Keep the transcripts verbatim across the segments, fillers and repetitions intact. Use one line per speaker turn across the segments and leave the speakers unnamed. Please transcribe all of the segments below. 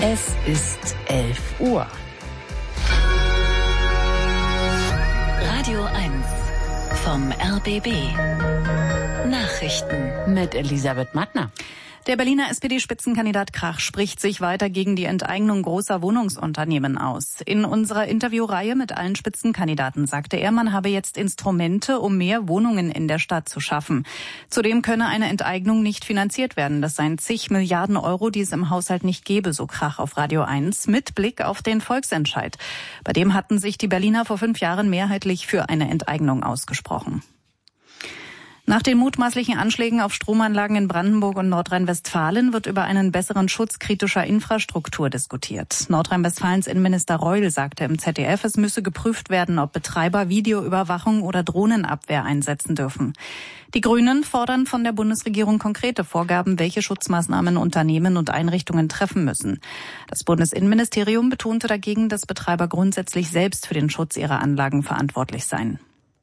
Es ist elf Uhr.
Radio eins vom R B B. Nachrichten
Mit Elisabeth Mattner.
Der Berliner S P D-Spitzenkandidat Krach spricht sich weiter gegen die Enteignung großer Wohnungsunternehmen aus. In unserer Interviewreihe mit allen Spitzenkandidaten sagte er, man habe jetzt Instrumente, um mehr Wohnungen in der Stadt zu schaffen. Zudem könne eine Enteignung nicht finanziert werden. Das seien zig Milliarden Euro, die es im Haushalt nicht gebe, so Krach auf Radio eins, mit Blick auf den Volksentscheid. Bei dem hatten sich die Berliner vor fünf Jahren mehrheitlich für eine Enteignung ausgesprochen. Nach den mutmaßlichen Anschlägen auf Stromanlagen in Brandenburg und Nordrhein-Westfalen wird über einen besseren Schutz kritischer Infrastruktur diskutiert. Nordrhein-Westfalens Innenminister Reul sagte im Z D F, es müsse geprüft werden, ob Betreiber Videoüberwachung oder Drohnenabwehr einsetzen dürfen. Die Grünen fordern von der Bundesregierung konkrete Vorgaben, welche Schutzmaßnahmen Unternehmen und Einrichtungen treffen müssen. Das Bundesinnenministerium betonte dagegen, dass Betreiber grundsätzlich selbst für den Schutz ihrer Anlagen verantwortlich seien.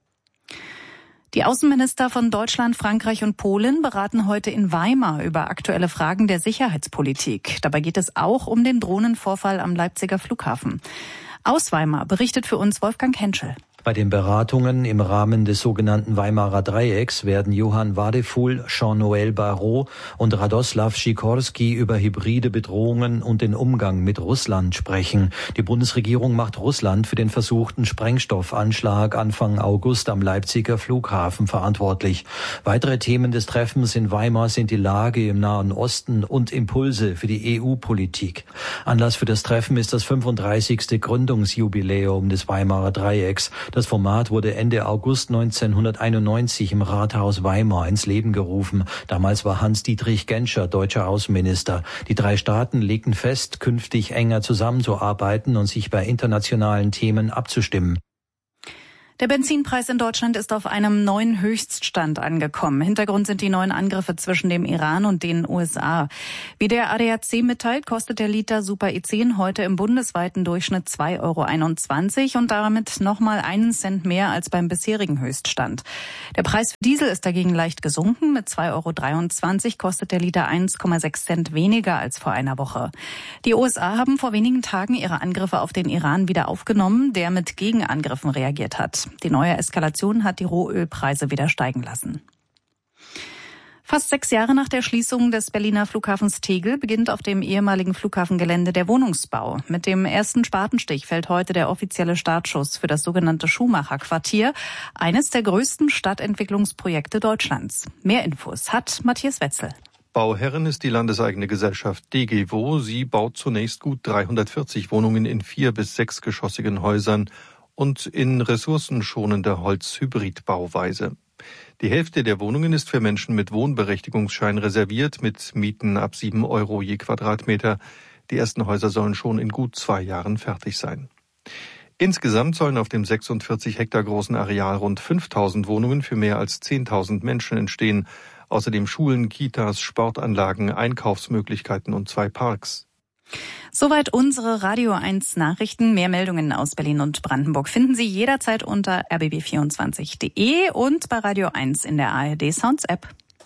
Die Außenminister von Deutschland, Frankreich und Polen beraten heute in Weimar über aktuelle Fragen der Sicherheitspolitik. Dabei geht es auch um den Drohnenvorfall am Leipziger Flughafen. Aus Weimar berichtet für uns Wolfgang Henschel.
Bei den Beratungen im Rahmen des sogenannten Weimarer Dreiecks werden Johann Wadefuhl, Jean-Noël Barrot und Radoslav Sikorski über hybride Bedrohungen und den Umgang mit Russland sprechen. Die Bundesregierung macht Russland für den versuchten Sprengstoffanschlag Anfang August am Leipziger Flughafen verantwortlich. Weitere Themen des Treffens in Weimar sind die Lage im Nahen Osten und Impulse für die E U-Politik. Anlass für das Treffen ist das fünfunddreißigste Gründungsjubiläum des Weimarer Dreiecks. Das Format wurde Ende August neunzehnhunderteinundneunzig im Rathaus Weimar ins Leben gerufen. Damals war Hans-Dietrich Genscher deutscher Außenminister. Die drei Staaten legten fest, künftig enger zusammenzuarbeiten und sich bei internationalen Themen abzustimmen.
Der Benzinpreis in Deutschland ist auf einem neuen Höchststand angekommen. Hintergrund sind die neuen Angriffe zwischen dem Iran und den U S A. Wie der A D A C mitteilt, kostet der Liter Super E zehn heute im bundesweiten Durchschnitt zwei Euro einundzwanzig und damit nochmal einen Cent mehr als beim bisherigen Höchststand. Der Preis für Diesel ist dagegen leicht gesunken. Mit zwei Euro dreiundzwanzig kostet der Liter eins Komma sechs Cent weniger als vor einer Woche. Die U S A haben vor wenigen Tagen ihre Angriffe auf den Iran wieder aufgenommen, der mit Gegenangriffen reagiert hat. Die neue Eskalation hat die Rohölpreise wieder steigen lassen. Fast sechs Jahre nach der Schließung des Berliner Flughafens Tegel beginnt auf dem ehemaligen Flughafengelände der Wohnungsbau. Mit dem ersten Spatenstich fällt heute der offizielle Startschuss für das sogenannte Schumacher-Quartier, eines der größten Stadtentwicklungsprojekte Deutschlands. Mehr Infos hat Matthias Wetzel.
Bauherrin ist die landeseigene Gesellschaft DEGEWO. Sie baut zunächst gut dreihundertvierzig Wohnungen in vier- bis sechsgeschossigen Häusern und in ressourcenschonender Holzhybridbauweise. Die Hälfte der Wohnungen ist für Menschen mit Wohnberechtigungsschein reserviert, mit Mieten ab sieben Euro je Quadratmeter. Die ersten Häuser sollen schon in gut zwei Jahren fertig sein. Insgesamt sollen auf dem sechsundvierzig Hektar großen Areal rund fünftausend Wohnungen für mehr als zehntausend Menschen entstehen. Außerdem Schulen, Kitas, Sportanlagen, Einkaufsmöglichkeiten und zwei Parks.
Soweit unsere Radio eins Nachrichten. Mehr Meldungen aus Berlin und Brandenburg finden Sie jederzeit unter r b b vierundzwanzig punkt d e und bei Radio eins in der A R D Sounds App.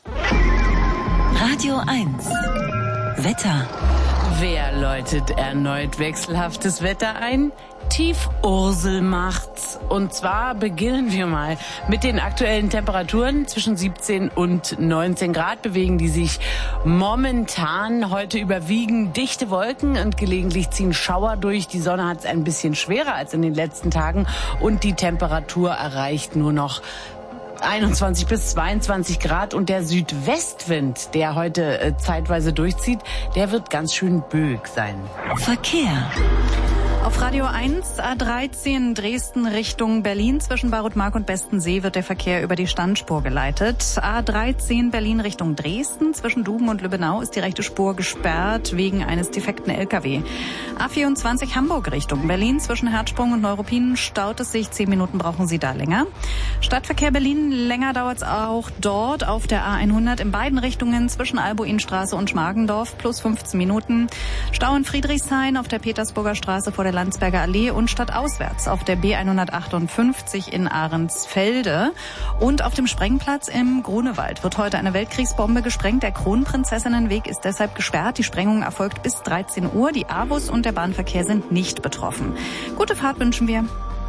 Radio eins Wetter.
Wer läutet erneut wechselhaftes Wetter ein? Tiefursel macht's. Und zwar beginnen wir mal mit den aktuellen Temperaturen. Zwischen siebzehn und neunzehn Grad bewegen die sich momentan. Heute überwiegen dichte Wolken und gelegentlich ziehen Schauer durch. Die Sonne hat es ein bisschen schwerer als in den letzten Tagen und die Temperatur erreicht nur noch einundzwanzig bis zweiundzwanzig Grad und der Südwestwind, der heute äh, zeitweise durchzieht, der wird ganz schön böig sein.
Verkehr.
Auf Radio eins, A dreizehn Dresden Richtung Berlin. Zwischen Barutmark und Bestensee wird der Verkehr über die Standspur geleitet. A dreizehn Berlin Richtung Dresden. Zwischen Duben und Lübbenau ist die rechte Spur gesperrt wegen eines defekten L K W. A vierundzwanzig Hamburg Richtung Berlin. Zwischen Herzsprung und Neuruppin staut es sich. Zehn Minuten brauchen Sie da länger. Stadtverkehr Berlin, länger dauert es auch dort auf der A hundert in beiden Richtungen zwischen Albuinstraße und Schmargendorf plus fünfzehn Minuten. Stau in Friedrichshain auf der Petersburger Straße vor der Landsberger Allee und stadtauswärts auf der B hundertachtundfünfzig in Ahrensfelde. Und auf dem Sprengplatz im Grunewald wird heute eine Weltkriegsbombe gesprengt. Der Kronprinzessinnenweg ist deshalb gesperrt. Die Sprengung erfolgt bis dreizehn Uhr. Die A W U S und der Bahnverkehr sind nicht betroffen. Gute Fahrt wünschen wir.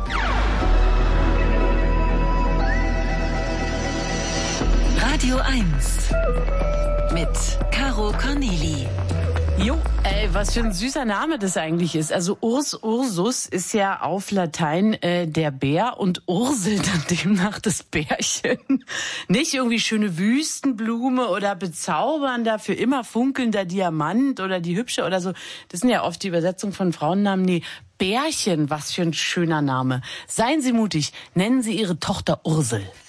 Radio eins mit Caro Corneli.
Jo, ey, was für ein süßer Name das eigentlich ist. Also Urs Ursus ist ja auf Latein äh, der Bär und Ursel dann demnach das Bärchen. Nicht irgendwie schöne Wüstenblume oder bezaubernder, für immer funkelnder Diamant oder die Hübsche oder so. Das sind ja oft die Übersetzungen von Frauennamen. Nee, Bärchen, was für ein schöner Name. Seien Sie mutig, nennen Sie Ihre Tochter Ursel.